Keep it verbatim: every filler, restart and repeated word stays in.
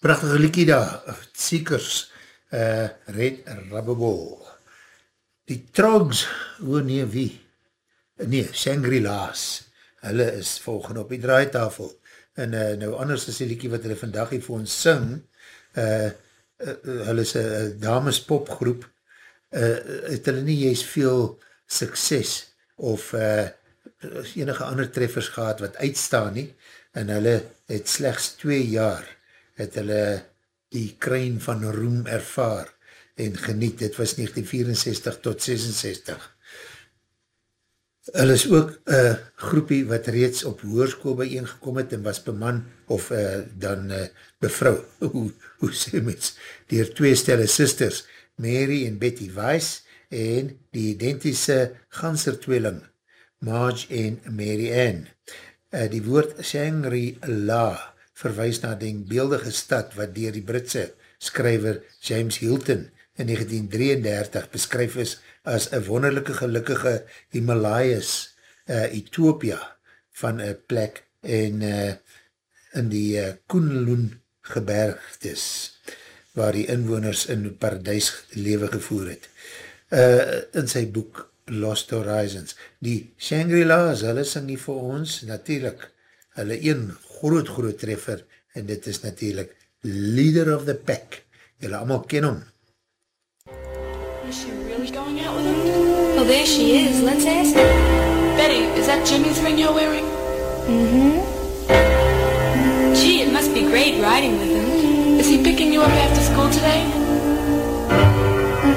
Prachtige liekie daar, Seekers, uh, Red Rubber Ball. Die Trogs, o nee, wie? Nee, Shangri-La's, hulle is volgende op die draaitafel. En uh, nou anders is die liekie wat hulle vandag hier vir ons sing, uh, uh, hulle is een dames popgroep, uh, het hulle nie juist veel sukses of uh, enige ander treffers gehad wat uitstaan nie, en hulle het slechts twee jaar het hulle die kruin van roem ervaar en geniet. Dit was negentien vierenzestig tot sesenzestig. Hulle is ook een groepie wat reeds op hoërskool bijeengekom het en was beman of uh, dan uh, bevrou, hoe, hoe sê mens, dier twee stelle sisters, Mary en Betty Weiss en die identische gansertweeling, Marge en Mary Ann. Uh, die woord Shangri-La verwijs na die beeldige stad wat dier die Britse skrywer James Hilton in negentien drieëndertig beskryf is as een wonderlijke gelukkige Himalayas, uh, Ethiopia van een plek en uh, in die uh, Kunlun gebergtes waar die inwoners in paradijs lewe gevoer het. Uh, in sy boek Lost Horizons. Die Shangri-La's, hulle sing nie vir ons, natuurlijk, hulle een groot groot treffer, en dit is natuurlijk Leader of the Pack. Julle allemaal ken hom. Is she really going out with him? Well, there she is. Let's ask her. Betty, is that Jimmy's ring you're wearing? Mm-hmm. Gee, it must be great riding with him. Is he picking you up after school today?